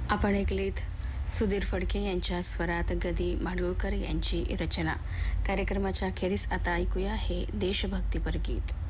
आपण ऐकलीत सुधीर फडके यांच्या स्वरात गदी माडगुळकर यांची रचना. कार्यक्रमाच्या अखेरीस आता ऐकूया हे देशभक्तीपर गीत.